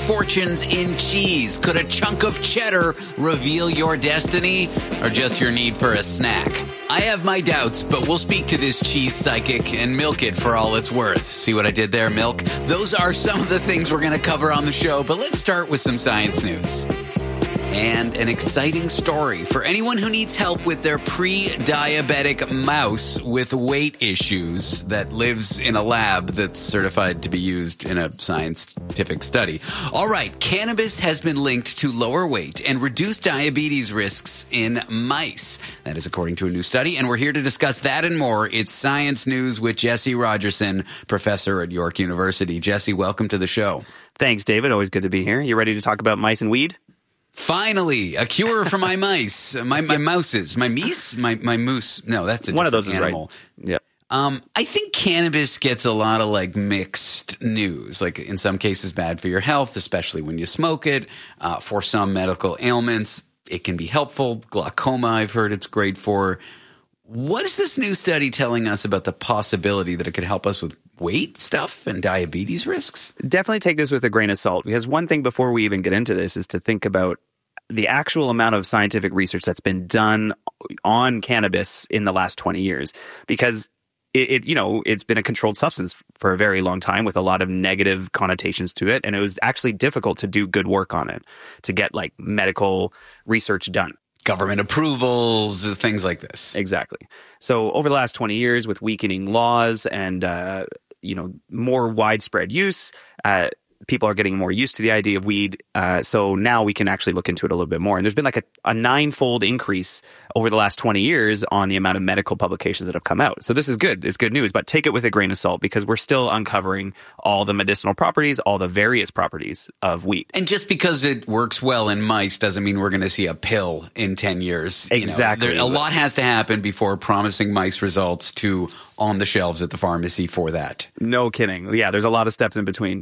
fortunes in cheese? Could a chunk of cheddar reveal your destiny, or just your need for a snack? I have my doubts, but we'll speak to this cheese psychic and milk it for all it's worth. See what I did there, milk? Those are some of the things we're going to cover on the show, but let's start with some science news. And an exciting story for anyone who needs help with their pre-diabetic mouse with weight issues that lives in a lab that's certified to be used in a scientific study. All right, cannabis has been linked to lower weight and reduced diabetes risks in mice. That is according to a new study, and we're here to discuss that and more. It's Science News with Jesse Rogerson, professor at York University. Jesse, welcome to the show. Thanks, David. Always good to be here. You ready to talk about mice and weed? Finally, a cure for my mice, my mouses, my meese, my moose. No, that's a one of those animal. Is right. Yeah. I think cannabis gets a lot of like mixed news. Like in some cases, bad for your health, especially when you smoke it. For some medical ailments, it can be helpful. Glaucoma, I've heard it's great for. What is this new study telling us about the possibility that it could help us with weight stuff and diabetes risks? Definitely take this with a grain of salt, because one thing before we even get into this is to think about the actual amount of scientific research that's been done on cannabis in the last 20 years, because it's been a controlled substance for a very long time with a lot of negative connotations to it. And it was actually difficult to do good work on it, to get like medical research done. Government approvals, things like this. Exactly. So over the last 20 years, with weakening laws and more widespread use, people are getting more used to the idea of weed. So now we can actually look into it a little bit more. And there's been like a ninefold increase over the last 20 years on the amount of medical publications that have come out. So this is good. It's good news, but take it with a grain of salt, because we're still uncovering all the medicinal properties, all the various properties of weed. And just because it works well in mice doesn't mean we're going to see a pill in 10 years. Exactly. A lot has to happen before promising mice results to on the shelves at the pharmacy for that. No kidding. Yeah, there's a lot of steps in between.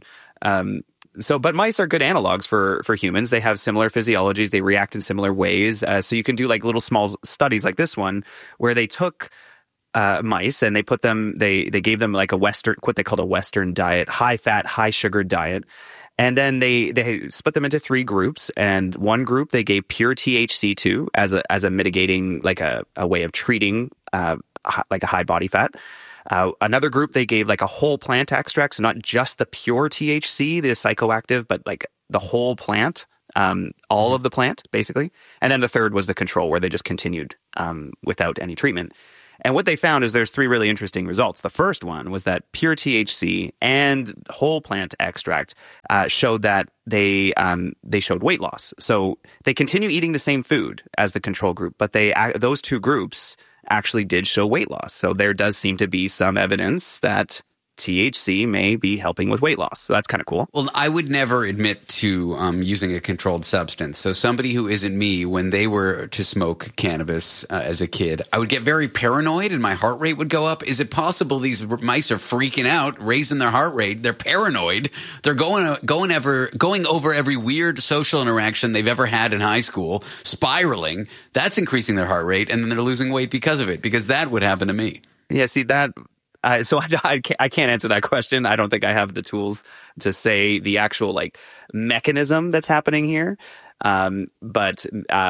But mice are good analogs for humans. They have similar physiologies. They react in similar ways. So you can do like little small studies like this one, where they took mice and they gave them like what they called a Western diet, high fat, high sugar diet. And then they split them into three groups. And one group they gave pure THC to as a mitigating, like a way of treating like a high body fat. Another group, they gave like a whole plant extract, so not just the pure THC, the psychoactive, but like the whole plant, all of the plant, basically. And then the third was the control, where they just continued without any treatment. And what they found is there's three really interesting results. The first one was that pure THC and whole plant extract showed that they showed weight loss. So they continue eating the same food as the control group, but those two groups actually did show weight loss. So there does seem to be some evidence that THC may be helping with weight loss. So that's kind of cool. Well, I would never admit to using a controlled substance. So somebody who isn't me, when they were to smoke cannabis as a kid, I would get very paranoid and my heart rate would go up. Is it possible these mice are freaking out, raising their heart rate? They're paranoid. They're going over every weird social interaction they've ever had in high school, spiraling. That's increasing their heart rate, and then they're losing weight because of it, because that would happen to me. Yeah, see that... So I can't answer that question. I don't think I have the tools to say the actual like mechanism that's happening here. But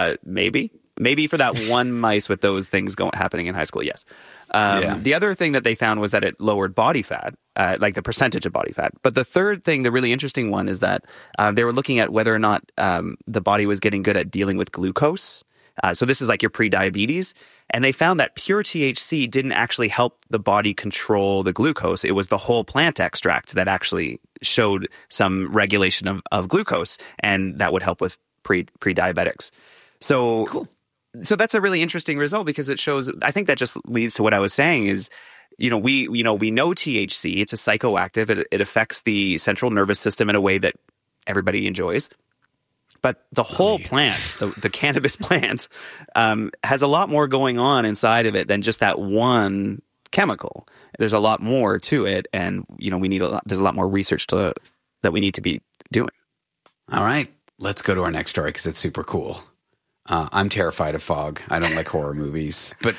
maybe for that one mice with those things happening in high school, yes. The other thing that they found was that it lowered body fat, like the percentage of body fat. But the third thing, the really interesting one, is that they were looking at whether or not the body was getting good at dealing with glucose. So this is like your pre-diabetes. And they found that pure THC didn't actually help the body control the glucose. It was the whole plant extract that actually showed some regulation of glucose, and that would help with pre-diabetics. So, cool. So that's a really interesting result, because it shows, I think that just leads to what I was saying is, we know THC, it's a psychoactive. It affects the central nervous system in a way that everybody enjoys. But the whole plant, the cannabis plant, has a lot more going on inside of it than just that one chemical. There's a lot more to it, and there's a lot more research that we need to be doing. All right, let's go to our next story, because it's super cool. I'm terrified of fog. I don't like horror movies, but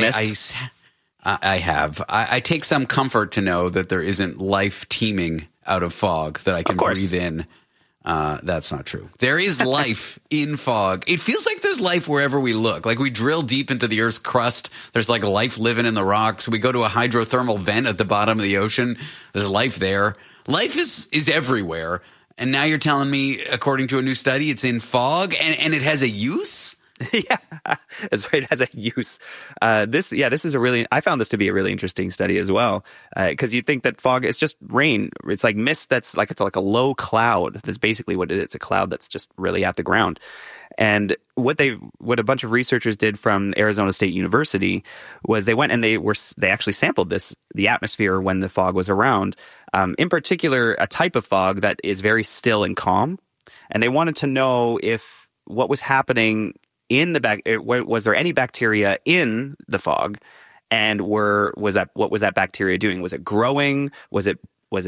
I have. I take some comfort to know that there isn't life teeming out of fog that I can breathe in. That's not true. There is life in fog. It feels like there's life wherever we look. Like we drill deep into the Earth's crust. There's like life living in the rocks. We go to a hydrothermal vent at the bottom of the ocean. There's life there. Life is everywhere. And now you're telling me, according to a new study, it's in fog and it has a use? Yeah, that's right. It has a use. This is I found this to be a really interesting study as well. Because you think that fog is just rain. It's like mist it's like a low cloud. That's basically what it is. It's a cloud that's just really at the ground. And what a bunch of researchers did from Arizona State University was they went and they actually sampled the atmosphere when the fog was around. In particular, a type of fog that is very still and calm. And they wanted to know if what was happening was there any bacteria in the fog, and what was that bacteria doing? Was it growing? Was it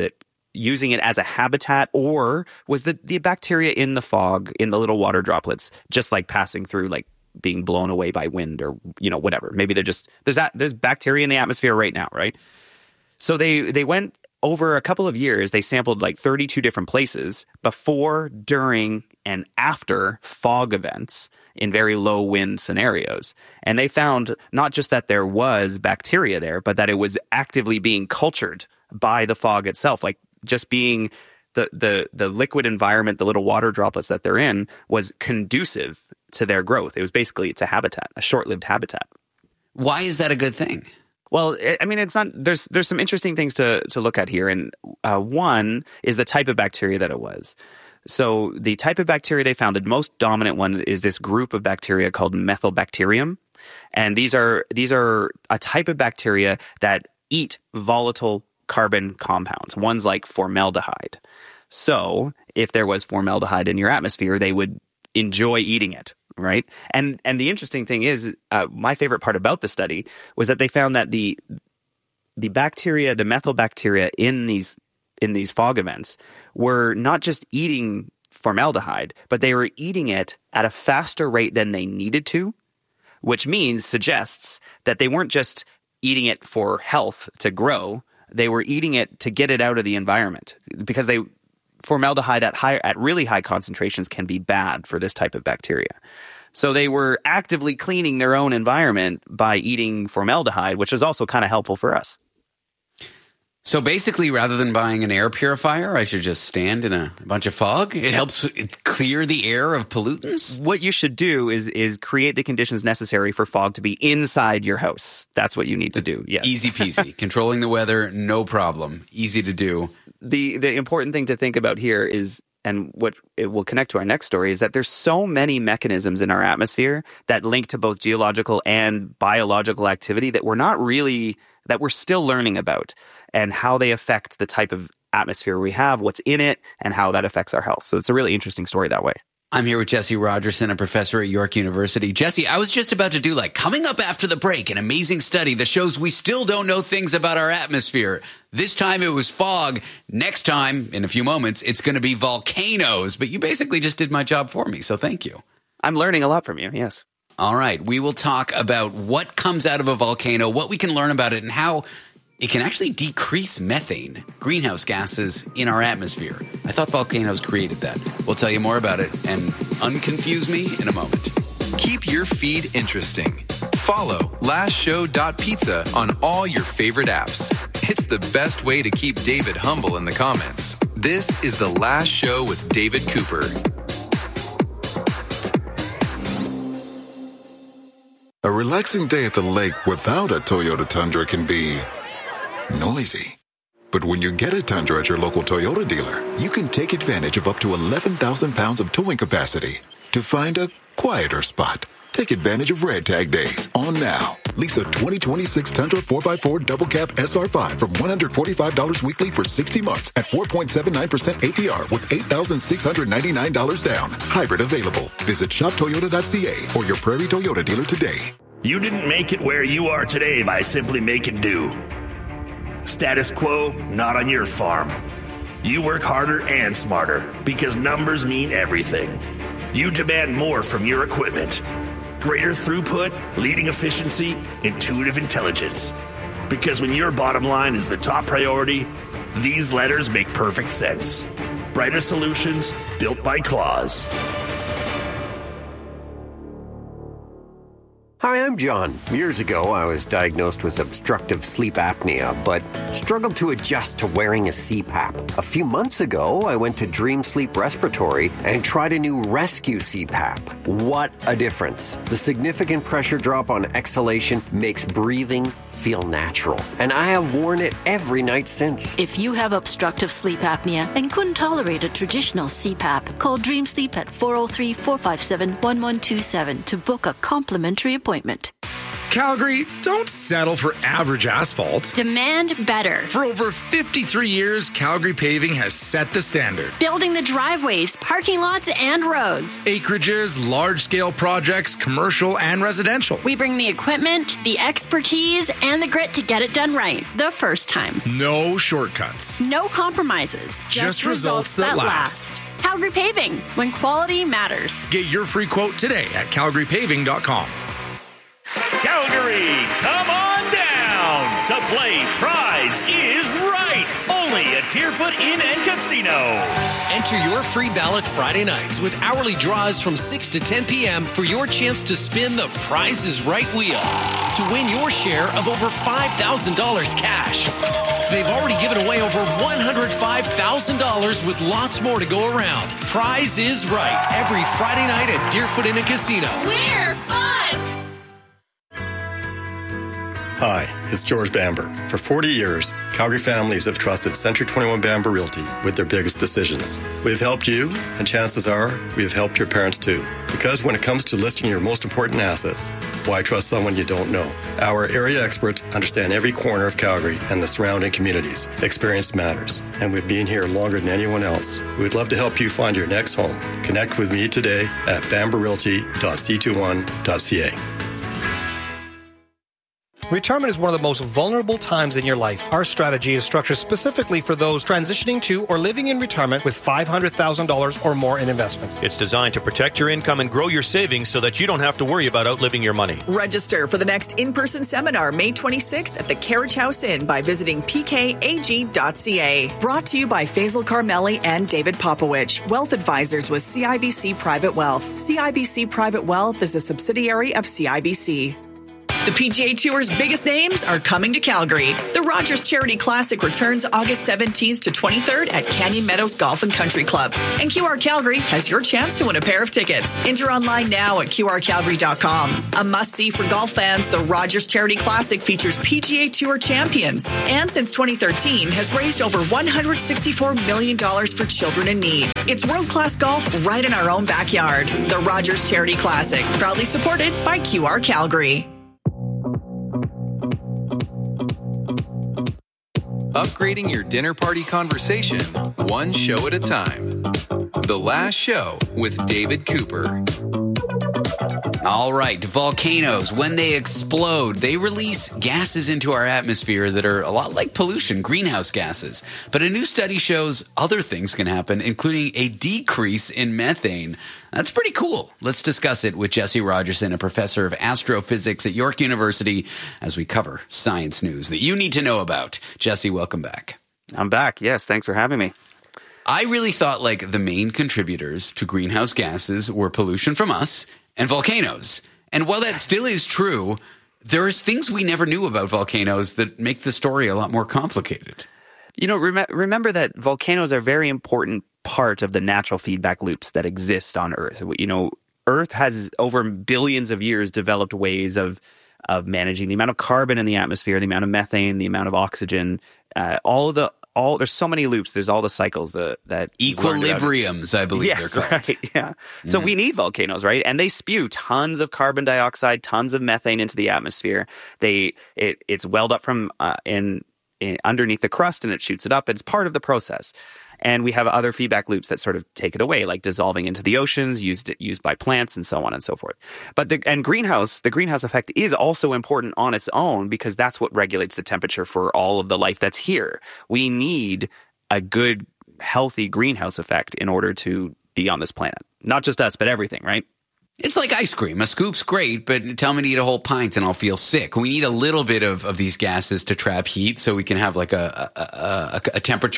using it as a habitat, or was the bacteria in the fog, in the little water droplets, just like passing through, like being blown away by wind or whatever? Maybe there's bacteria in the atmosphere right now, right? So they went over a couple of years. They sampled like 32 different places before, during, and after fog events in very low wind scenarios. And they found not just that there was bacteria there, but that it was actively being cultured by the fog itself. Like just being the liquid environment, the little water droplets that they're in, was conducive to their growth. It's a habitat, a short-lived habitat. Why is that a good thing? Well, I mean, it's not. There's some interesting things to look at here, and one is the type of bacteria that it was. So the type of bacteria they found, the most dominant one, is this group of bacteria called Methylbacterium, and these are a type of bacteria that eat volatile carbon compounds. One's like formaldehyde. So if there was formaldehyde in your atmosphere, they would enjoy eating it. Right. And the interesting thing is, my favorite part about the study was that they found that the bacteria, the methylbacteria in these fog events, were not just eating formaldehyde, but they were eating it at a faster rate than they needed to, which suggests that they weren't just eating it for health to grow. They were eating it to get it out of the environment, because formaldehyde at really high concentrations can be bad for this type of bacteria. So they were actively cleaning their own environment by eating formaldehyde, which is also kind of helpful for us. So basically, rather than buying an air purifier, I should just stand in a bunch of fog? It helps clear the air of pollutants? What you should do is create the conditions necessary for fog to be inside your house. That's what you need to do, yes. Easy peasy. Controlling the weather, no problem. Easy to do. The important thing to think about here is, and what it will connect to our next story, is that there's so many mechanisms in our atmosphere that link to both geological and biological activity that we're still learning about, and how they affect the type of atmosphere we have, what's in it, and how that affects our health. So it's a really interesting story that way. I'm here with Jesse Rogerson, a professor at York University. Jesse, I was just about to do coming up after the break, an amazing study that shows we still don't know things about our atmosphere. This time it was fog. Next time, in a few moments, it's going to be volcanoes. But you basically just did my job for me, so thank you. I'm learning a lot from you, yes. All right, we will talk about what comes out of a volcano, what we can learn about it, and how it can actually decrease methane, greenhouse gases in our atmosphere. I thought volcanoes created that. We'll tell you more about it and unconfuse me in a moment. Keep your feed interesting. Follow lastshow.pizza on all your favorite apps. It's the best way to keep David humble in the comments. This is The Last Show with David Cooper. A relaxing day at the lake without a Toyota Tundra can be noisy. But when you get a Tundra at your local Toyota dealer, you can take advantage of up to 11,000 pounds of towing capacity to find a quieter spot. Take advantage of Red Tag Days on now. Lease a 2026 Tundra 4x4 Double Cab SR5 from $145 weekly for 60 months at 4.79% APR with $8,699 down. Hybrid available. Visit shoptoyota.ca or your Prairie Toyota dealer today. You didn't make it where you are today by simply making do. Status quo, not on your farm. You work harder and smarter because numbers mean everything. You demand more from your equipment. Greater throughput, leading efficiency, intuitive intelligence. Because when your bottom line is the top priority, these letters make perfect sense. brighter solutions built by Claws. Hi, I'm John. Years ago, I was diagnosed with obstructive sleep apnea, but struggled to adjust to wearing a CPAP. A few months ago, I went to Dream Sleep Respiratory and tried a new Rescue CPAP. What a difference. The significant pressure drop on exhalation makes breathing feel natural, and I have worn it every night since. If you have obstructive sleep apnea and couldn't tolerate a traditional CPAP, call Dream Sleep at 403-457-1127 to book a complimentary appointment. Calgary, don't settle for average asphalt. Demand better. For over 53 years, Calgary Paving has set the standard. Building the driveways, parking lots, and roads. Acreages, large-scale projects, commercial and residential. We bring the equipment, the expertise, and the grit to get it done right the first time. No shortcuts. No compromises. Just results that last. Calgary Paving, when quality matters. Get your free quote today at calgarypaving.com. Calgary, come on down to play Prize is Right, only at Deerfoot Inn and Casino. Enter your free ballot Friday nights with hourly draws from 6 to 10 p.m. for your chance to spin the Prize is Right wheel to win your share of over $5,000 cash. They've already given away over $105,000 with lots more to go around. Prize is Right every Friday night at Deerfoot Inn and Casino. We're fun! Hi, it's George Bamber. For 40 years, Calgary families have trusted Century 21 Bamber Realty with their biggest decisions. We've helped you, and chances are we have helped your parents too. Because when it comes to listing your most important assets, why trust someone you don't know? Our area experts understand every corner of Calgary and the surrounding communities. Experience matters, and we've been here longer than anyone else. We'd love to help you find your next home. Connect with me today at bamberrealty.c21.ca. Retirement is one of the most vulnerable times in your life. Our strategy is structured specifically for those transitioning to or living in retirement with $500,000 or more in investments. It's designed to protect your income and grow your savings so that you don't have to worry about outliving your money. Register for the next in-person seminar May 26th at the Carriage House Inn by visiting pkag.ca. Brought to you by Faisal Carmeli and David Popowich, Wealth Advisors with CIBC Private Wealth. CIBC Private Wealth is a subsidiary of CIBC. The PGA Tour's biggest names are coming to Calgary. The Rogers Charity Classic returns August 17th to 23rd at Canyon Meadows Golf and Country Club. And QR Calgary has your chance to win a pair of tickets. Enter online now at qrcalgary.com. A must-see for golf fans, the Rogers Charity Classic features PGA Tour champions. And since 2013, has raised over $164 million for children in need. It's world-class golf right in our own backyard. The Rogers Charity Classic, proudly supported by QR Calgary. Upgrading your dinner party conversation, one show at a time. The Last Show with David Cooper. All right, volcanoes, when they explode, they release gases into our atmosphere that are a lot like pollution, greenhouse gases. But a new study shows other things can happen, including a decrease in methane. That's pretty cool. Let's discuss it with Jesse Rogerson, a professor of astrophysics at York University, as we cover science news that you need to know about. Jesse, welcome back. I'm back. Yes, thanks for having me. I really thought like the main contributors to greenhouse gases were pollution from us and volcanoes. And while that still is true, there's things we never knew about volcanoes that make the story a lot more complicated. You know, remember that volcanoes are a very important part of the natural feedback loops that exist on Earth. You know, Earth has over billions of years developed ways of managing the amount of carbon in the atmosphere, the amount of methane, the amount of oxygen, there's so many loops. There's all the cycles that equilibriums, I believe yes, they're called. Right, yeah. So we need volcanoes, right? And they spew tons of carbon dioxide, tons of methane into the atmosphere. It's welled up from underneath the crust, and it shoots it up. It's part of the process. And we have other feedback loops that sort of take it away, like dissolving into the oceans, used by plants, and so on and so forth. But the greenhouse effect is also important on its own because that's what regulates the temperature for all of the life that's here. We need a good, healthy greenhouse effect in order to be on this planet. Not just us, but everything, right? It's like ice cream. A scoop's great, but tell me to eat a whole pint and I'll feel sick. We need a little bit of these gases to trap heat so we can have like a temperature that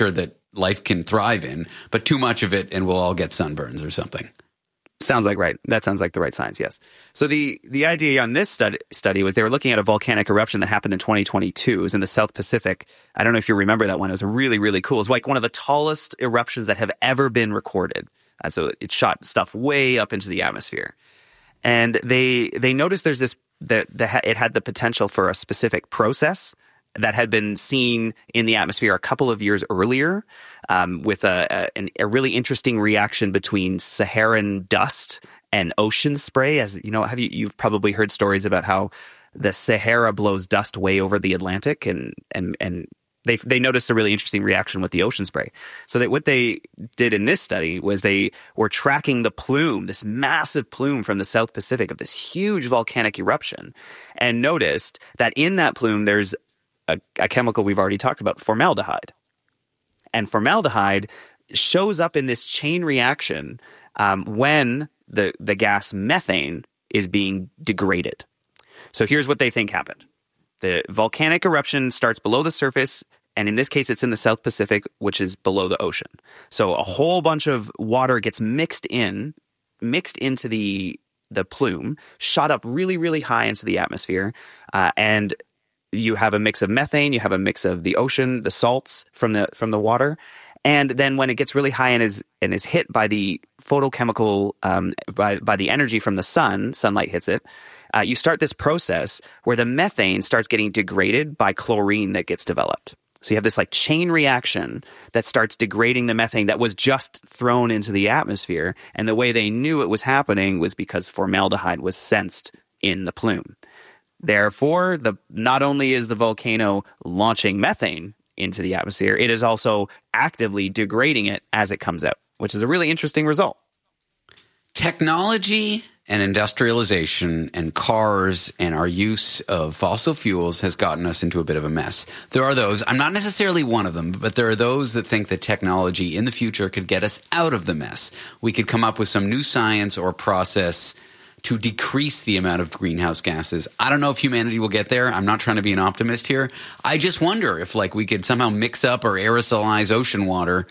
life can thrive in, but too much of it and we'll all get sunburns or something. Sounds like right. That sounds like the right science, yes. So the idea on this study was they were looking at a volcanic eruption that happened in 2022. It was in the South Pacific. I don't know if you remember that one. It was really, really cool. It was like one of the tallest eruptions that have ever been recorded. So it shot stuff way up into the atmosphere. And they noticed there's this that it had the potential for a specific process that had been seen in the atmosphere a couple of years earlier, with a really interesting reaction between Saharan dust and ocean spray. As you know, you've probably heard stories about how the Sahara blows dust way over the Atlantic, and they noticed a really interesting reaction with the ocean spray. So that what they did in this study was they were tracking the plume, this massive plume from the South Pacific of this huge volcanic eruption, and noticed that in that plume there's a chemical we've already talked about, formaldehyde. And formaldehyde shows up in this chain reaction when the gas methane is being degraded. So here's what they think happened. The volcanic eruption starts below the surface, and in this case, it's in the South Pacific, which is below the ocean. So a whole bunch of water gets mixed into the plume, shot up really, really high into the atmosphere, and you have a mix of methane, you have a mix of the ocean, the salts from the water, and then when it gets really high and is hit by the photochemical by the energy from the sunlight hits it, you start this process where the methane starts getting degraded by chlorine that gets developed. So you have this like chain reaction that starts degrading the methane that was just thrown into the atmosphere, and the way they knew it was happening was because formaldehyde was sensed in the plume. Therefore, not only is the volcano launching methane into the atmosphere, it is also actively degrading it as it comes out, which is a really interesting result. Technology and industrialization and cars and our use of fossil fuels has gotten us into a bit of a mess. There are those, I'm not necessarily one of them, but there are those that think that technology in the future could get us out of the mess. We could come up with some new science or process to decrease the amount of greenhouse gases. I don't know if humanity will get there. I'm not trying to be an optimist here. I just wonder if we could somehow mix up or aerosolize ocean water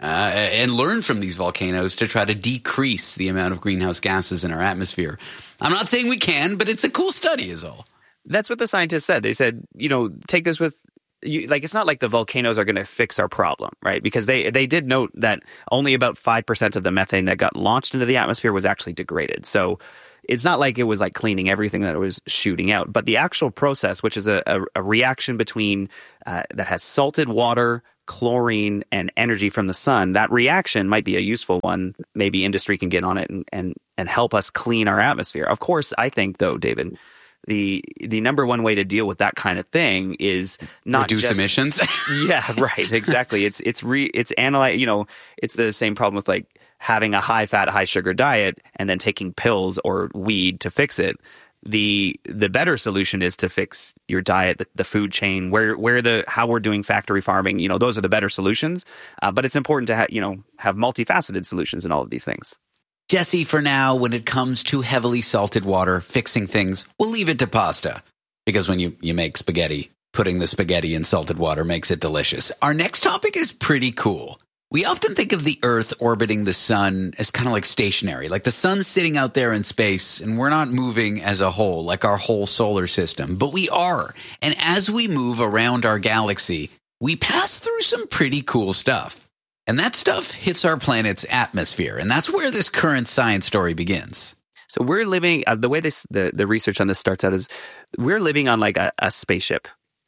and learn from these volcanoes to try to decrease the amount of greenhouse gases in our atmosphere. I'm not saying we can, but it's a cool study is all. That's what the scientists said. They said, take this with it's not like the volcanoes are going to fix our problem, right? Because they did note that only about 5% of the methane that got launched into the atmosphere was actually degraded. So it's not like it was like cleaning everything that it was shooting out. But the actual process, which is a reaction between that has salted water, chlorine, and energy from the sun, that reaction might be a useful one. Maybe industry can get on it and help us clean our atmosphere. Of course, I think, though, David, the number one way to deal with that kind of thing is not reduce emissions. Yeah, right. Exactly. It's analyze. It's the same problem with like having a high fat, high sugar diet and then taking pills or weed to fix it. The better solution is to fix your diet, the food chain, how we're doing factory farming. Those are the better solutions. But it's important to have multifaceted solutions in all of these things. Jesse, for now, when it comes to heavily salted water, fixing things, we'll leave it to pasta. Because when you make spaghetti, putting the spaghetti in salted water makes it delicious. Our next topic is pretty cool. We often think of the Earth orbiting the sun as kind of like stationary, like the sun's sitting out there in space and we're not moving as a whole, like our whole solar system. But we are. And as we move around our galaxy, we pass through some pretty cool stuff. And that stuff hits our planet's atmosphere. And that's where this current science story begins. So we're living, the way the research on this starts out is we're living on like a spaceship.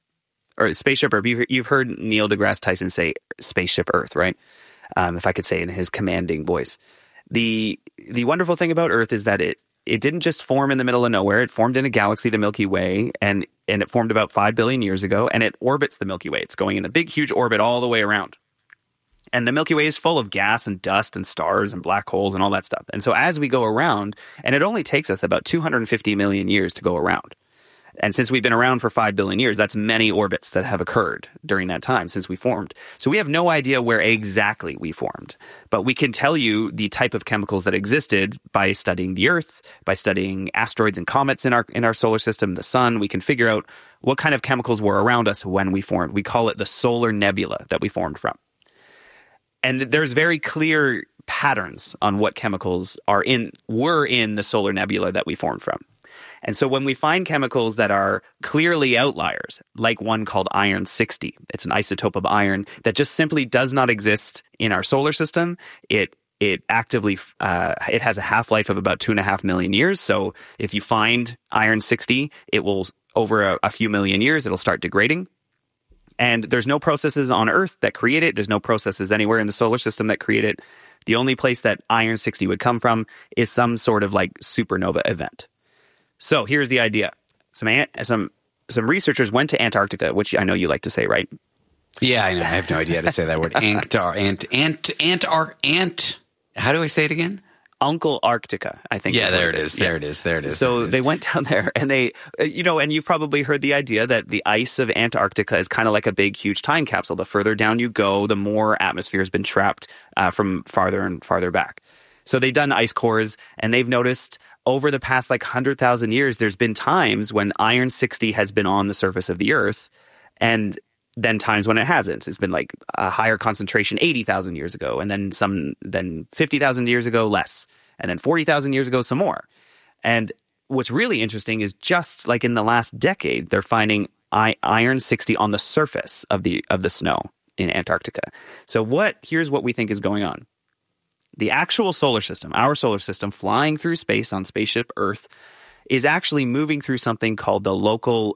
Or spaceship Earth. You've heard Neil deGrasse Tyson say spaceship Earth, right? If I could say it in his commanding voice. The wonderful thing about Earth is that it didn't just form in the middle of nowhere. It formed in a galaxy, the Milky Way, and it formed about 5 billion years ago, and it orbits the Milky Way. It's going in a big, huge orbit all the way around. And the Milky Way is full of gas and dust and stars and black holes and all that stuff. And so as we go around, and it only takes us about 250 million years to go around. And since we've been around for 5 billion years, that's many orbits that have occurred during that time since we formed. So we have no idea where exactly we formed. But we can tell you the type of chemicals that existed by studying the Earth, by studying asteroids and comets in our solar system, the sun. We can figure out what kind of chemicals were around us when we formed. We call it the solar nebula that we formed from. And there's very clear patterns on what chemicals were in the solar nebula that we formed from. And so when we find chemicals that are clearly outliers, like one called iron-60, it's an isotope of iron that just simply does not exist in our solar system. It actively it has a half-life of about 2.5 million years. So if you find iron-60, it will, over a few million years, it'll start degrading. And there's no processes on Earth that create it. There's no processes anywhere in the solar system that create it. The only place that iron-60 would come from is some sort of like supernova event. So here's the idea. Some researchers went to Antarctica, which I know you like to say, right? Yeah, I know. I have no idea how to say that word. How do I say it again? Uncle Arctica, I think. Yeah, there it is. There it is. So they went down there and they, and you've probably heard the idea that the ice of Antarctica is kind of like a big, huge time capsule. The further down you go, the more atmosphere has been trapped from farther and farther back. So they've done ice cores, and they've noticed over the past 100,000 years, there's been times when iron-60 has been on the surface of the Earth, and then times when it hasn't. It's been like a higher concentration 80,000 years ago, and then 50,000 years ago, less, and then 40,000 years ago, some more. And what's really interesting is just like in the last decade, they're finding iron-60 on the surface of the snow in Antarctica. So here's what we think is going on. The actual solar system, our solar system, flying through space on spaceship Earth, is actually moving through something called the local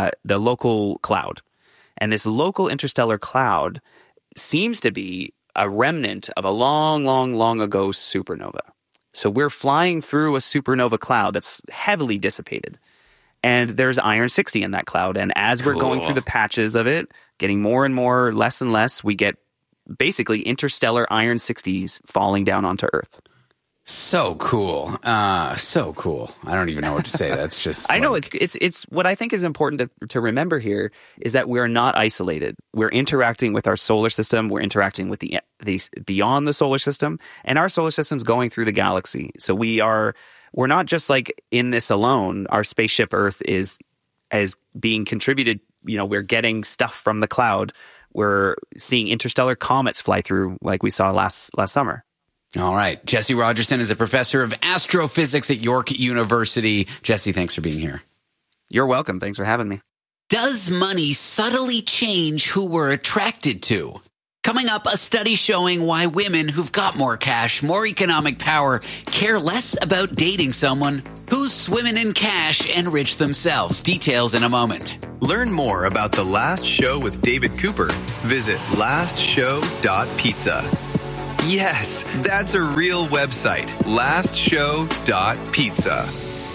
cloud. And this local interstellar cloud seems to be a remnant of a long, long, long ago supernova. So we're flying through a supernova cloud that's heavily dissipated. And there's iron-60 in that cloud. And as we're going through the patches of it, getting more and more, less and less, we get basically interstellar iron-60s falling down onto Earth. So cool. So cool. I don't even know what to say. That's just I know it's what I think is important to remember here is that we're not isolated. We're interacting with our solar system. We're interacting with the beyond the solar system, and our solar system's going through the galaxy. So we're not just like in this alone. Our spaceship Earth is being contributed. We're getting stuff from the cloud. We're seeing interstellar comets fly through like we saw last summer. All right. Jesse Rogerson is a professor of astrophysics at York University. Jesse, thanks for being here. You're welcome. Thanks for having me. Does money subtly change who we're attracted to? Coming up, a study showing why women who've got more cash, more economic power, care less about dating someone who's swimming in cash and rich themselves. Details in a moment. Learn more about The Last Show with David Cooper. Visit lastshow.pizza. Yes, that's a real website. lastshow.pizza.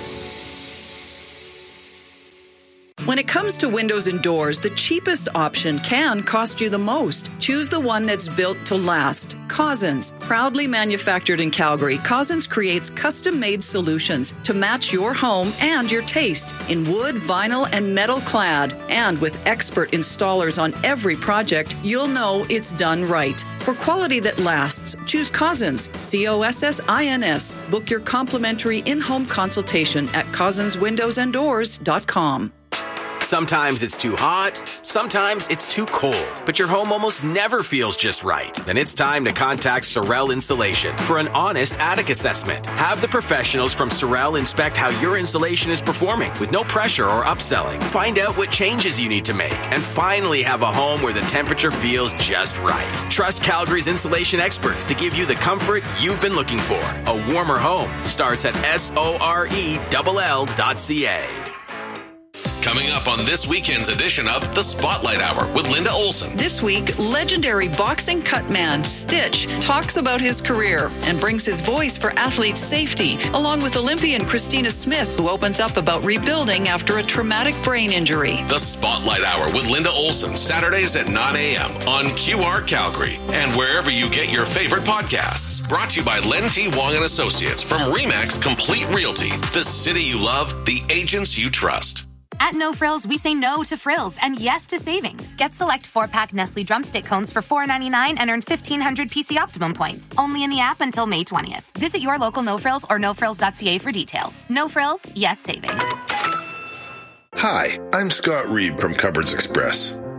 When it comes to windows and doors, the cheapest option can cost you the most. Choose the one that's built to last. Cousins. Proudly manufactured in Calgary, Cousins creates custom-made solutions to match your home and your taste in wood, vinyl, and metal clad. And with expert installers on every project, you'll know it's done right. For quality that lasts, choose Cousins. COSSINS. Book your complimentary in-home consultation at cousinswindowsanddoors.com. Sometimes it's too hot, sometimes it's too cold, but your home almost never feels just right. Then it's time to contact Sorel Insulation for an honest attic assessment. Have the professionals from Sorel inspect how your insulation is performing with no pressure or upselling. Find out what changes you need to make and finally have a home where the temperature feels just right. Trust Calgary's insulation experts to give you the comfort you've been looking for. A warmer home starts at SORELL.ca. Coming up on this weekend's edition of The Spotlight Hour with Linda Olson. This week, legendary boxing cutman Stitch talks about his career and brings his voice for athlete safety, along with Olympian Christina Smith, who opens up about rebuilding after a traumatic brain injury. The Spotlight Hour with Linda Olson, Saturdays at 9 a.m. on QR Calgary and wherever you get your favorite podcasts. Brought to you by Len T. Wong and Associates from RE/MAX Complete Realty. The city you love, the agents you trust. At No Frills, we say no to frills and yes to savings. Get select 4-pack Nestle Drumstick Cones for $4.99 and earn 1,500 PC Optimum points. Only in the app until May 20th. Visit your local No Frills or nofrills.ca for details. No Frills, yes savings. Hi, I'm Scott Reed from Cupboards Express.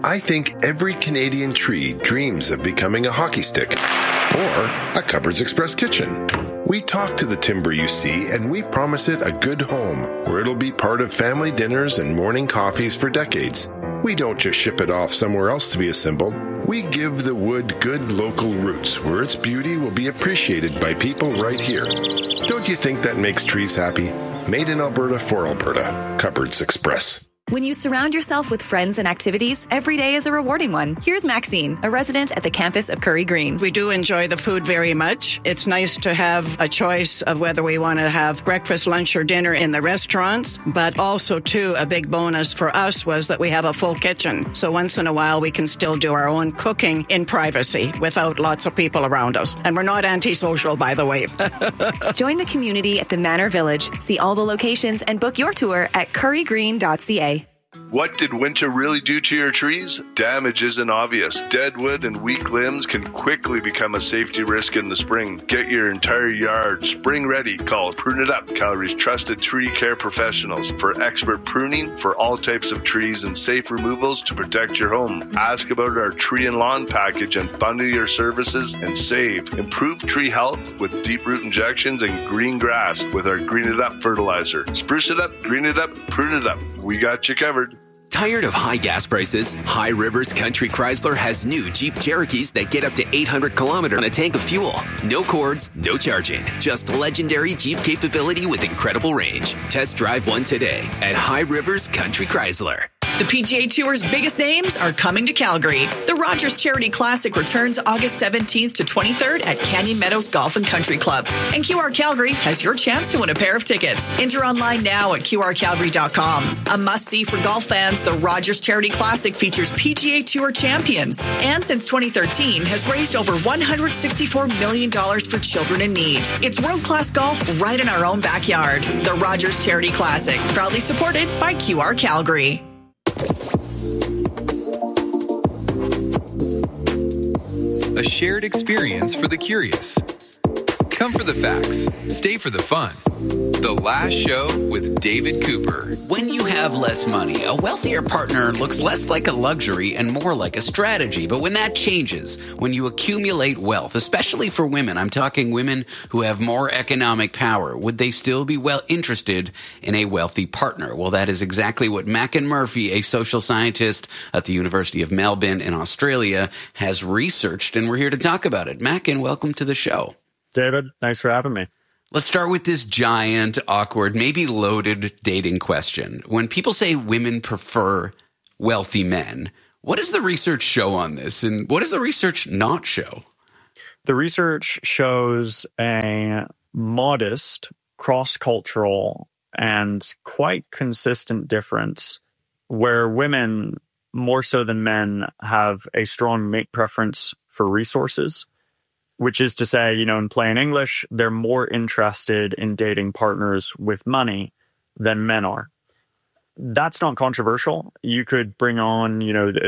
I think every Canadian tree dreams of becoming a hockey stick or a Cupboards Express kitchen. We talk to the timber you see, and we promise it a good home where it'll be part of family dinners and morning coffees for decades. We don't just ship it off somewhere else to be assembled. We give the wood good local roots where its beauty will be appreciated by people right here. Don't you think that makes trees happy? Made in Alberta for Alberta. Cupboards Express. When you surround yourself with friends and activities, every day is a rewarding one. Here's Maxine, a resident at the campus of Curry Green. We do enjoy the food very much. It's nice to have a choice of whether we want to have breakfast, lunch, or dinner in the restaurants, but also, too, a big bonus for us was that we have a full kitchen. So once in a while, we can still do our own cooking in privacy without lots of people around us. And we're not antisocial, by the way. Join the community at the Manor Village. See all the locations and book your tour at currygreen.ca. What did winter really do to your trees? Damage isn't obvious. Dead wood and weak limbs can quickly become a safety risk in the spring. Get your entire yard spring ready. Call Prune It Up, Calgary's trusted tree care professionals, for expert pruning for all types of trees and safe removals to protect your home. Ask about our tree and lawn package and bundle your services and save. Improve tree health with deep root injections and green grass with our Green It Up fertilizer. Spruce it up, green it up, prune it up. We got you covered. Tired of high gas prices? High Rivers Country Chrysler has new Jeep Cherokees that get up to 800 kilometers on a tank of fuel. No cords, no charging. Just legendary Jeep capability with incredible range. Test drive one today at High Rivers Country Chrysler. The PGA Tour's biggest names are coming to Calgary. The Rogers Charity Classic returns August 17th to 23rd at Canyon Meadows Golf and Country Club. And QR Calgary has your chance to win a pair of tickets. Enter online now at qrcalgary.com. A must-see for golf fans, the Rogers Charity Classic features PGA Tour champions. And since 2013, has raised over $164 million for children in need. It's world-class golf right in our own backyard. The Rogers Charity Classic, proudly supported by QR Calgary. A shared experience for the curious. Come for the facts, stay for the fun. The Last Show with David Cooper. When you have less money, a wealthier partner looks less like a luxury and more like a strategy. But when that changes, when you accumulate wealth, especially for women, I'm talking women who have more economic power, would they still be interested in a wealthy partner? Well, that is exactly what Mackin Murphy, a social scientist at the University of Melbourne in Australia, has researched, and we're here to talk about it. Mackin, welcome to the show. David, thanks for having me. Let's start with this giant, awkward, maybe loaded dating question. When people say women prefer wealthy men, what does the research show on this? And what does the research not show? The research shows a modest, cross-cultural, and quite consistent difference where women, more so than men, have a strong mate preference for resources. Which is to say, in plain English, they're more interested in dating partners with money than men are. That's not controversial. You could bring on,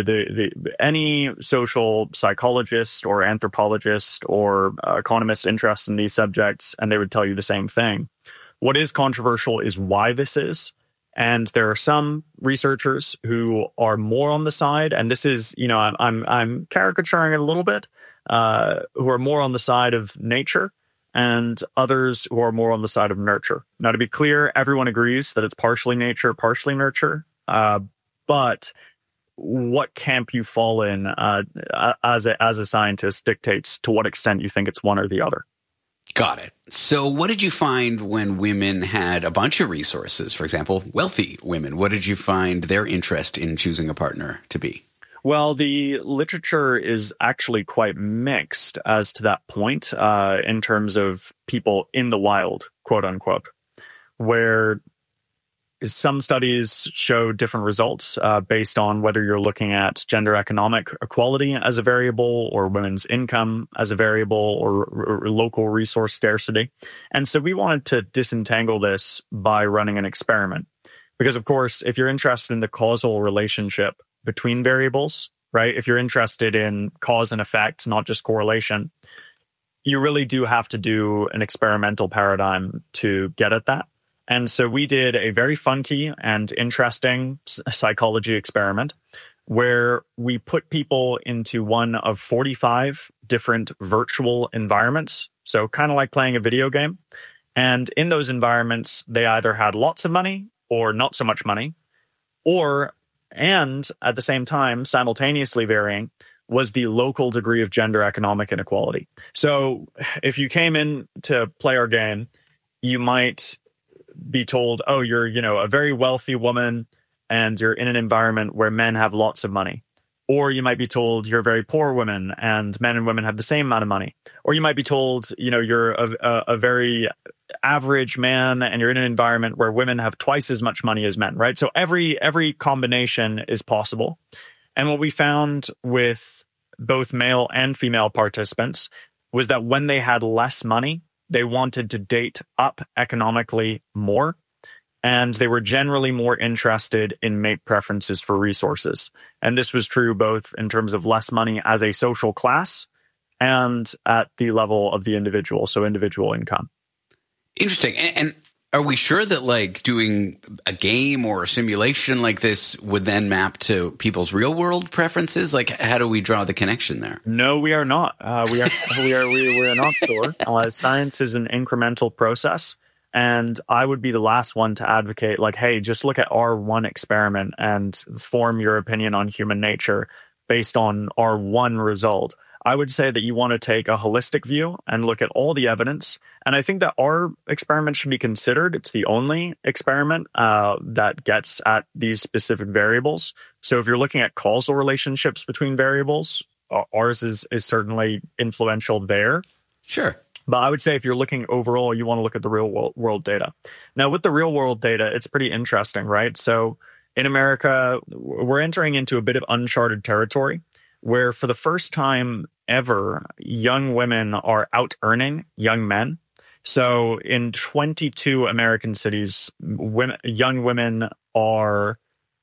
any social psychologist or anthropologist or economist interested in these subjects, and they would tell you the same thing. What is controversial is why this is. And there are some researchers who are more on the side, and this is, I'm caricaturing it a little bit, who are more on the side of nature, and others who are more on the side of nurture. Now, to be clear, everyone agrees that it's partially nature, partially nurture, but what camp you fall in as a scientist dictates to what extent you think it's one or the other. Got it. So what did you find when women had a bunch of resources? For example, wealthy women. What did you find their interest in choosing a partner to be? Well, the literature is actually quite mixed as to that point in terms of people in the wild, quote unquote, where some studies show different results based on whether you're looking at gender economic equality as a variable or women's income as a variable or local resource scarcity. And so we wanted to disentangle this by running an experiment. Because, of course, if you're interested in the causal relationship between variables, right, if you're interested in cause and effect, not just correlation, you really do have to do an experimental paradigm to get at that. And so we did a very funky and interesting psychology experiment where we put people into one of 45 different virtual environments. So kind of like playing a video game. And in those environments, they either had lots of money or not so much money, and at the same time, simultaneously varying, was the local degree of gender economic inequality. So if you came in to play our game, you might be told, oh, you're, a very wealthy woman and you're in an environment where men have lots of money. Or you might be told you're a very poor woman and men and women have the same amount of money. Or you might be told, you're a very average man and you're in an environment where women have twice as much money as men, right? So every combination is possible. And what we found with both male and female participants was that when they had less money, they wanted to date up economically more. And they were generally more interested in mate preferences for resources. And this was true both in terms of less money as a social class and at the level of the individual, so individual income. Interesting. And are we sure that doing a game or a simulation like this would then map to people's real world preferences? How do we draw the connection there? No, we are not. We are not sure. Science is an incremental process. And I would be the last one to advocate, hey, just look at our one experiment and form your opinion on human nature based on our one result. I would say that you want to take a holistic view and look at all the evidence. And I think that our experiment should be considered. It's the only experiment that gets at these specific variables. So if you're looking at causal relationships between variables, ours is certainly influential there. Sure. But I would say if you're looking overall, you want to look at the real world data. Now, with the real world data, it's pretty interesting, right? So in America, we're entering into a bit of uncharted territory where for the first time ever, young women are out-earning young men. So in 22 American cities, young women are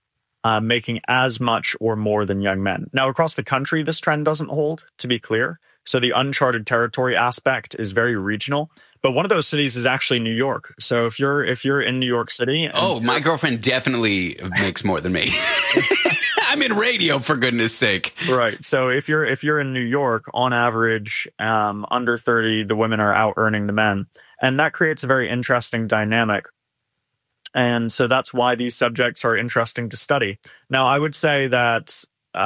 making as much or more than young men. Now, across the country, this trend doesn't hold, to be clear. So the uncharted territory aspect is very regional. But one of those cities is actually New York. So if you're in New York City... my girlfriend definitely makes more than me. I'm in radio, for goodness sake. Right. So if you're in New York, on average, under 30, the women are out earning the men. And that creates a very interesting dynamic. And so that's why these subjects are interesting to study. Now, I would say that...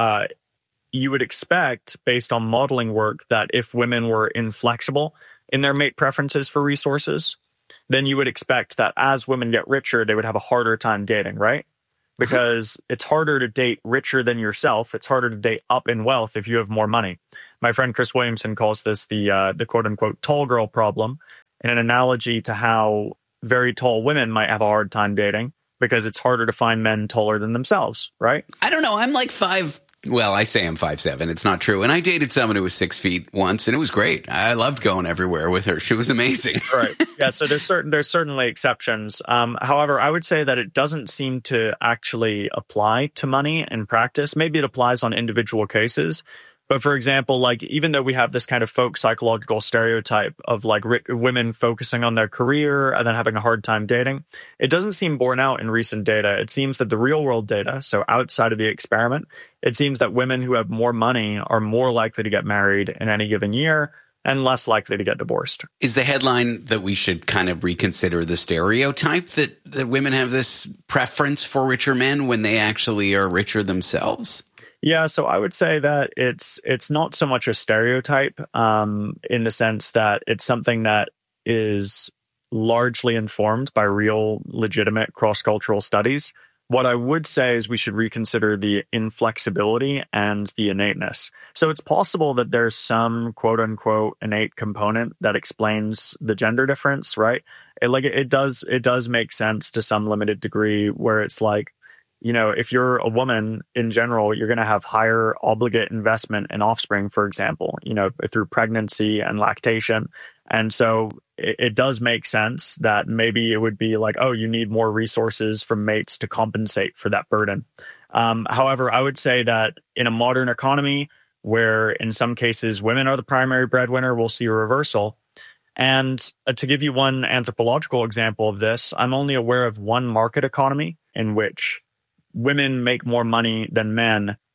you would expect, based on modeling work, that if women were inflexible in their mate preferences for resources, then you would expect that as women get richer, they would have a harder time dating, right? Because it's harder to date richer than yourself. It's harder to date up in wealth if you have more money. My friend Chris Williamson calls this the quote-unquote tall girl problem, in an analogy to how very tall women might have a hard time dating because it's harder to find men taller than themselves, right? I don't know. I'm like 5... Well, I say I'm 5'7". It's not true. And I dated someone who was 6 feet once, and it was great. I loved going everywhere with her. She was amazing. Right. Yeah. So there's certainly exceptions. However, I would say that it doesn't seem to actually apply to money in practice. Maybe it applies on individual cases. But for example, even though we have this kind of folk psychological stereotype of women focusing on their career and then having a hard time dating, it doesn't seem borne out in recent data. It seems that the real world data, so outside of the experiment, it seems that women who have more money are more likely to get married in any given year and less likely to get divorced. Is the headline that we should kind of reconsider the stereotype that women have this preference for richer men when they actually are richer themselves? Yeah, so I would say that it's not so much a stereotype in the sense that it's something that is largely informed by real, legitimate cross-cultural studies. What I would say is we should reconsider the inflexibility and the innateness. So it's possible that there's some quote-unquote innate component that explains the gender difference, right? It does make sense to some limited degree where it's if you're a woman in general, you're going to have higher obligate investment in offspring, for example, through pregnancy and lactation. And so it does make sense that maybe it would be you need more resources from mates to compensate for that burden. However, I would say that in a modern economy where in some cases women are the primary breadwinner, we'll see a reversal. And to give you one anthropological example of this, I'm only aware of one market economy in which women make more money than men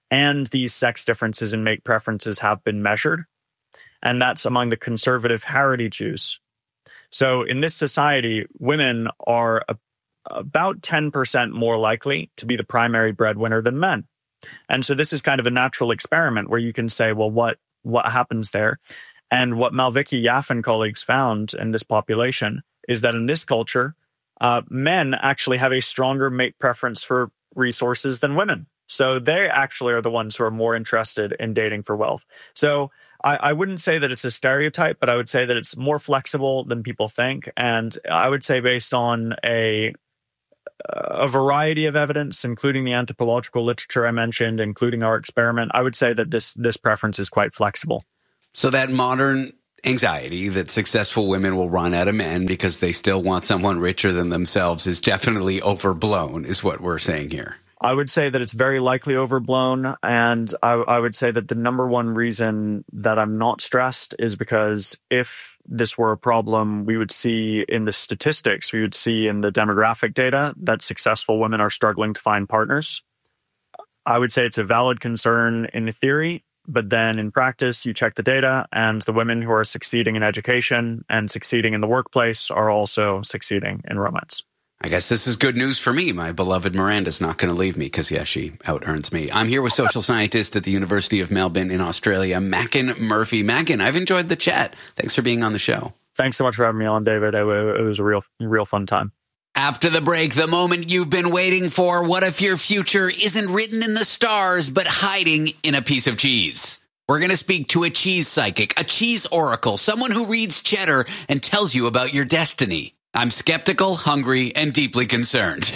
and these sex differences in mate preferences have been measured. And that's among the conservative Haredi Jews. So in this society, women are about 10% more likely to be the primary breadwinner than men. And so this is kind of a natural experiment where you can say, well, what happens there? And what Malvicki, Yaffe, and colleagues found in this population is that in this culture, men actually have a stronger mate preference for resources than women. So they actually are the ones who are more interested in dating for wealth. So I wouldn't say that it's a stereotype, but I would say that it's more flexible than people think. And I would say based on a variety of evidence, including the anthropological literature I mentioned, including our experiment, I would say that this preference is quite flexible. So that modern anxiety that successful women will run out of men because they still want someone richer than themselves is definitely overblown, is what we're saying here. I would say that it's very likely overblown, and I would say that the number one reason that I'm not stressed is because if this were a problem, we would see in the statistics, we would see in the demographic data that successful women are struggling to find partners. I would say it's a valid concern in theory, but then in practice, you check the data, and the women who are succeeding in education and succeeding in the workplace are also succeeding in romance. I guess this is good news for me. My beloved Miranda's not going to leave me because, yeah, she out-earns me. I'm here with social scientist at the University of Melbourne in Australia, Mackin Murphy. Mackin, I've enjoyed the chat. Thanks for being on the show. Thanks so much for having me on, David. It was a real fun time. After the break, the moment you've been waiting for. What if your future isn't written in the stars, but hiding in a piece of cheese? We're going to speak to a cheese psychic, a cheese oracle, someone who reads cheddar and tells you about your destiny. I'm skeptical, hungry, and deeply concerned.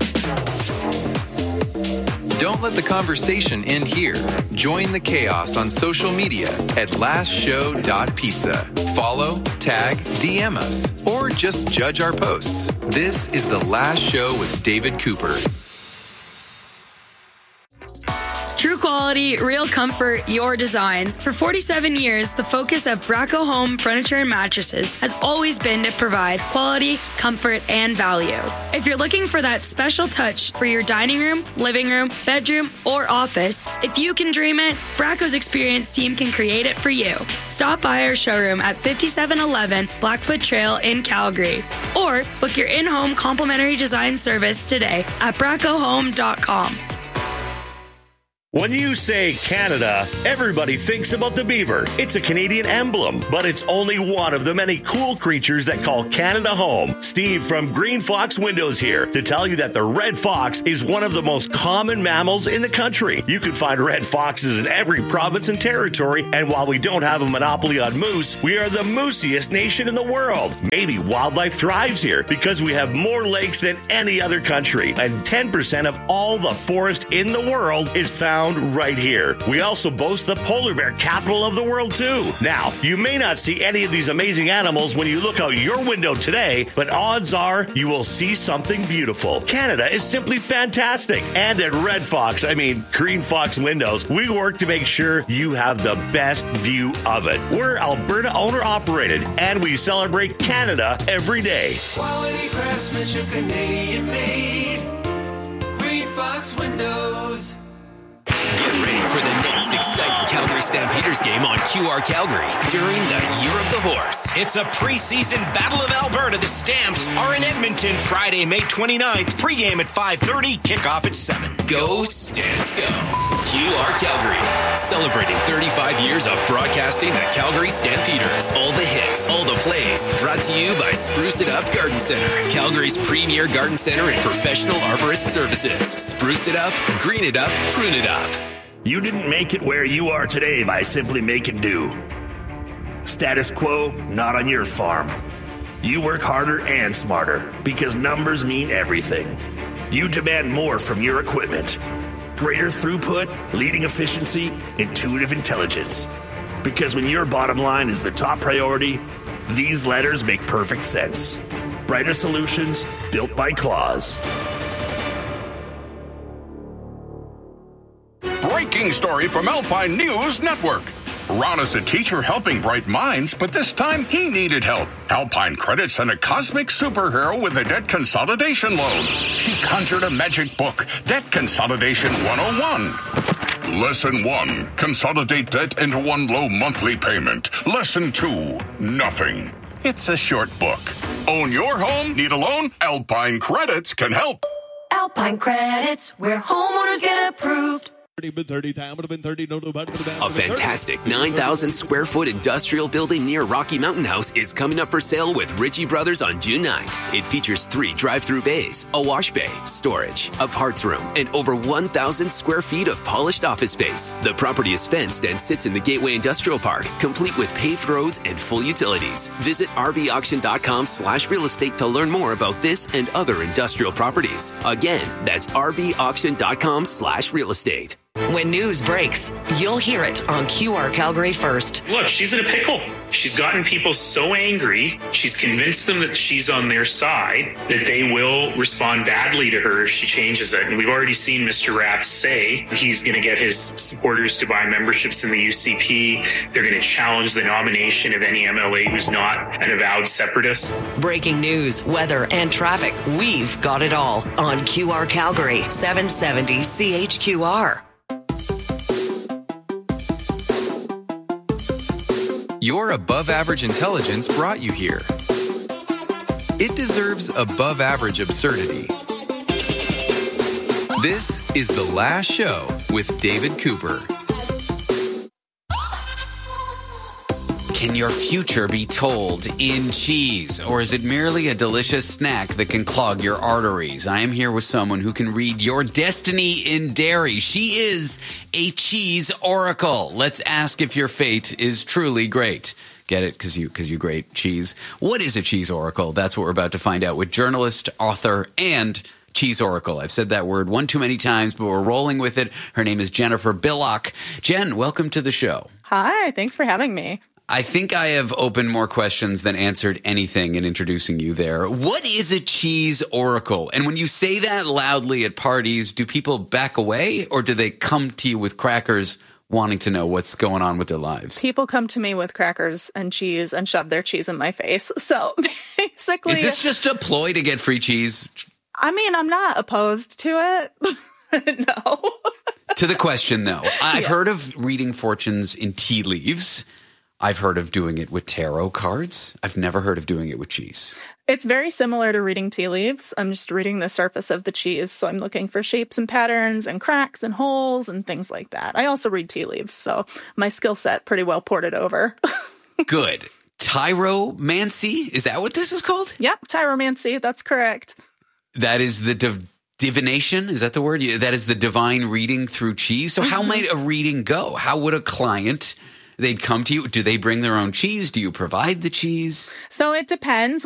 Don't let the conversation end here. Join the chaos on social media at lastshow.pizza. Follow, tag, DM us, or just judge our posts. This is The Last Show with David Cooper. True quality, real comfort, your design. For 47 years, the focus of Bracco Home Furniture and Mattresses has always been to provide quality, comfort, and value. If you're looking for that special touch for your dining room, living room, bedroom, or office, if you can dream it, Bracco's experienced team can create it for you. Stop by our showroom at 5711 Blackfoot Trail in Calgary, or book your in-home complimentary design service today at braccohome.com. When you say Canada, everybody thinks about the beaver. It's a Canadian emblem, but it's only one of the many cool creatures that call Canada home. Steve from Green Fox Windows here to tell you that the red fox is one of the most common mammals in the country. You can find red foxes in every province and territory, and while we don't have a monopoly on moose, we are the moosiest nation in the world. Maybe wildlife thrives here because we have more lakes than any other country, and 10% of all the forest in the world is found right here. We also boast the polar bear capital of the world too. Now, you may not see any of these amazing animals when you look out your window today, but odds are you will see something beautiful. Canada is simply fantastic. And at Green Fox Windows, we work to make sure you have the best view of it. We're Alberta owner operated, and we celebrate Canada every day. Quality craftsmanship, Canadian made. Green Fox Windows. Get ready for the next exciting Calgary Stampeders game on QR Calgary during the Year of the Horse. It's a preseason Battle of Alberta. The Stamps are in Edmonton Friday, May 29th. Pregame at 5:30, kickoff at 7. Go Stamps Go. QR Calgary, celebrating 35 years of broadcasting the Calgary Stampeders. All the hits, all the plays, brought to you by Spruce It Up Garden Center, Calgary's premier garden center and professional arborist services. Spruce it up, green it up, prune it up. You didn't make it where you are today by simply making do. Status quo, not on your farm. You work harder and smarter because numbers mean everything. You demand more from your equipment. Greater throughput, leading efficiency, intuitive intelligence. Because when your bottom line is the top priority, these letters make perfect sense. Brighter solutions built by Claws. Breaking story from Alpine News Network. Ron is a teacher helping bright minds, but this time he needed help. Alpine credits sent a cosmic superhero with a debt consolidation loan. She conjured a magic book, Debt Consolidation 101. Lesson 1. Consolidate debt into one low monthly payment. Lesson 2. Nothing. It's a short book. Own your home? Need a loan? Alpine Credits can help. Alpine Credits, where homeowners get approved. A fantastic 9,000 square foot industrial building near Rocky Mountain House is coming up for sale with Ritchie Brothers on June 9th. It features 3 drive-through bays, a wash bay, storage, a parts room, and over 1,000 square feet of polished office space. The property is fenced and sits in the Gateway Industrial Park, complete with paved roads and full utilities. Visit rbauction.com/real estate to learn more about this and other industrial properties. Again, that's rbauction.com/real estate. When news breaks, you'll hear it on QR Calgary first. Look, she's in a pickle. She's gotten people so angry. She's convinced them that she's on their side, that they will respond badly to her if she changes it. And we've already seen Mr. Rath say he's going to get his supporters to buy memberships in the UCP. They're going to challenge the nomination of any MLA who's not an avowed separatist. Breaking news, weather, and traffic. We've got it all on QR Calgary, 770 CHQR. Your above average intelligence brought you here. It deserves above average absurdity. This is The Last Show with David Cooper. Can your future be told in cheese, or is it merely a delicious snack that can clog your arteries? I am here with someone who can read your destiny in dairy. She is a cheese oracle. Let's ask if your fate is truly great. Get it? Because you grate cheese. What is a cheese oracle? That's what we're about to find out with journalist, author, and cheese oracle. I've said that word one too many times, but we're rolling with it. Her name is Jennifer Billock. Jen, welcome to the show. Hi, thanks for having me. I think I have opened more questions than answered anything in introducing you there. What is a cheese oracle? And when you say that loudly at parties, do people back away, or do they come to you with crackers wanting to know what's going on with their lives? People come to me with crackers and cheese and shove their cheese in my face. So basically... Is this just a ploy to get free cheese? I mean, I'm not opposed to it. No. To the question, though. I've heard of reading fortunes in tea leaves. I've heard of doing it with tarot cards. I've never heard of doing it with cheese. It's very similar to reading tea leaves. I'm just reading the surface of the cheese, so I'm looking for shapes and patterns and cracks and holes and things like that. I also read tea leaves, so my skill set pretty well ported over. Good. Tyromancy? Is that what this is called? Yep, tyromancy. That's correct. That is the divination? Is that the word? That is the divine reading through cheese? So how might a reading go? How would a client... They'd come to you. Do they bring their own cheese? Do you provide the cheese? So it depends.